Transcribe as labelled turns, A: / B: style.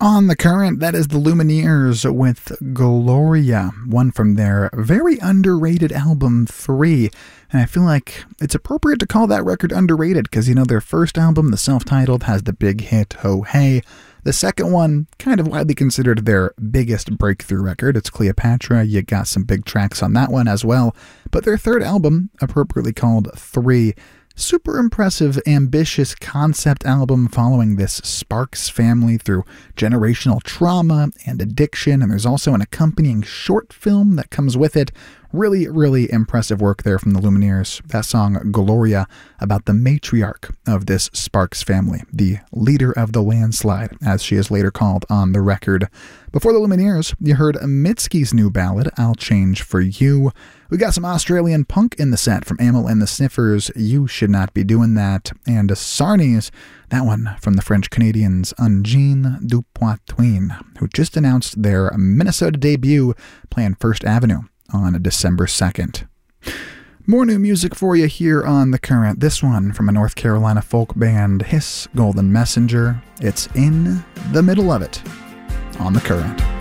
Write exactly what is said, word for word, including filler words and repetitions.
A: On the current, that is the Lumineers with Gloria, one from their very underrated album three. And I feel like it's appropriate to call that record underrated because, you know, their first album, the self-titled, has the big hit, Ho Hey. The second one, kind of widely considered their biggest breakthrough record. It's Cleopatra. You got some big tracks on that one as well. But their third album, appropriately called Three, super impressive, ambitious concept album following this Sparks family through generational trauma and addiction, and there's also an accompanying short film that comes with it. Really, really impressive work there from the Lumineers. That song, Gloria, about the matriarch of this Sparks family, the leader of the landslide, as she is later called on the record. Before the Lumineers, you heard Mitski's new ballad, I'll Change For You. We got some Australian punk in the set from Amyl and the Sniffers, You Should Not Be Doing That, and Sarnies, that one from the French-Canadians Ungine du Poitvin, who just announced their Minnesota debut playing First Avenue on December second. More new music for you here on The Current. This one from a North Carolina folk band, Hiss Golden Messenger. It's In the Middle of It on The Current.